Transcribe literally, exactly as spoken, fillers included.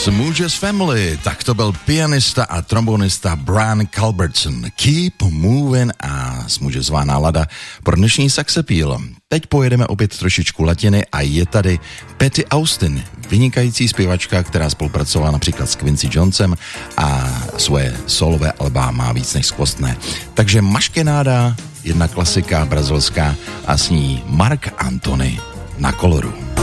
Smooges Family, tak to byl pianista a trombonista Brian Culbertson. Keep moving a smoogesová nálada pro dnešní Saxapíl. Teď pojedeme opět trošičku latiny a je tady Patty Austin, vynikající zpěvačka, která spolupracovala například s Quincy Jonesem a svoje solové alba má víc než skvostné. Takže Maškenáda, jedna klasika brazilská a s ní Mark Anthony na koloru.